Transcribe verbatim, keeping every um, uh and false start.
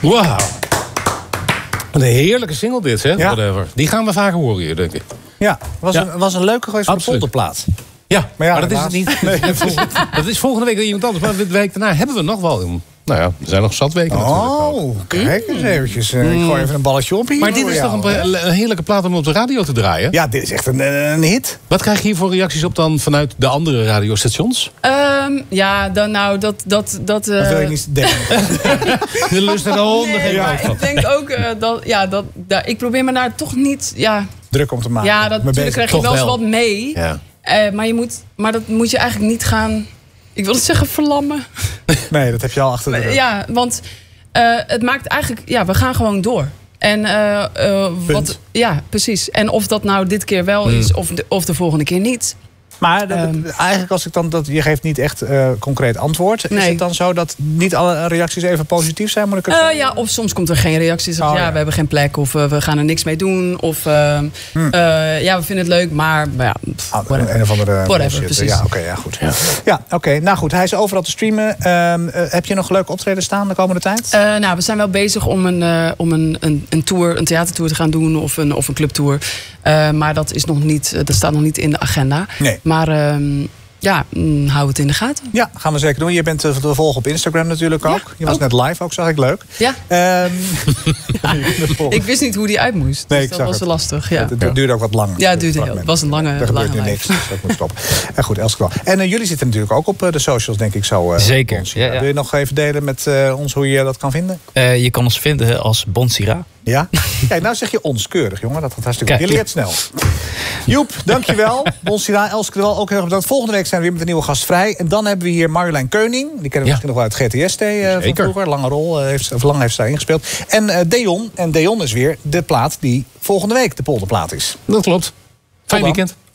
Wauw. Een heerlijke single dit, hè? Ja. Whatever. Die gaan we vaker horen hier, denk ik. Ja, was, Ja. Een, was een leuke geweest voor de Absoluut. polderplaat. Ja, Maar ja, maar dat is het helaas. niet. Nee, volgende, dat is volgende week weer iemand anders. Maar de week daarna hebben we nog wel een... Nou ja, er zijn nog zat weken natuurlijk. Oh, kijk eens eventjes. Uh, ik gooi even een balletje op hier. Maar dit voor is jou, toch een, hè? een heerlijke plaat om op de radio te draaien? Ja, dit is echt een, een hit. Wat krijg je hier voor reacties op dan vanuit de andere radiostations? Um, ja, dan nou, dat... dat, dat uh... Dat wil je niet denken. De lust naar de honden. Nee, geen maar nood van. ik denk ook uh, dat... Ja, dat, dat, ik probeer me daar toch niet... Ja, Druk om te maken. ja dat, Met natuurlijk bezig. krijg je Toch wel eens wel. wat mee. Ja. Uh, maar, je moet, maar dat moet je eigenlijk niet gaan... Ik wil het zeggen verlammen. Nee, dat heb je al achter de rug. Ja, want uh, het maakt eigenlijk... Ja, we gaan gewoon door. En uh, uh, wat... Ja, precies. En of dat nou dit keer wel Hmm. is of de, of de volgende keer niet... Maar de- de- Um. eigenlijk als ik dan dat je geeft niet echt uh, concreet antwoord. Is Nee. het dan zo dat niet alle reacties even positief zijn? Moet ik het Uh, zo- ja, of soms komt er geen reactie. Zeg, Oh, ja, ja. we hebben geen plek of uh, we gaan er niks mee doen. Of uh, Hmm. uh, ja, we vinden het leuk, maar, maar ja, pff, Ah, whatever. een of andere Whatever, bullshit. precies. Ja, oké, ja, goed. Ja, ja oké. Nou goed, hij is overal te streamen. Um, uh, heb je nog leuke optreden staan de komende tijd? Uh, nou, we zijn wel bezig om een, uh, om een, een, een tour, een theatertour te gaan doen of een, of een clubtour. Uh, maar dat is nog niet, uh, dat staat nog niet in de agenda. Nee. Maar um, ja, mm, hou het in de gaten. Ja, gaan we zeker doen. Je bent uh, te volgen op Instagram natuurlijk ook. Ja, Je was ook. net live ook, zag ik leuk. Ja, Um, ik wist niet hoe die uit moest. Nee, Dus ik dat zag was het. lastig. Ja. Het, het duurde ook wat lang. Ja, het duurde heel- fragment. het was een lange- Er gebeurt lange nu live. niks, dus dat moet stoppen. En goed, Elske wel. En uh, jullie zitten natuurlijk ook op uh, de socials, denk ik zo. Uh, Zeker, Bonsira. ja, ja. Wil je nog even delen met uh, ons hoe je dat kan vinden? Uh, je kan ons vinden als Bonsira. Ja? Kijk, nou zeg je ons keurig, jongen. Dat gaat hartstikke goed. Kijk. Je leert snel. Joep, dankjewel. Bonsira, Elske wel ook heel erg bedankt. Volgende week zijn we weer met een nieuwe gast vrij. En dan hebben we hier Marjolein Keuning. Die kennen we Ja. misschien nog wel uit G T S T uh, van Zeker. vroeger. Lange rol, uh, heeft, of lang heeft zij ingespeeld. En uh, Deon. En Deon is weer de plaat die volgende week de polderplaat is. Dat klopt. Fijn dan. weekend.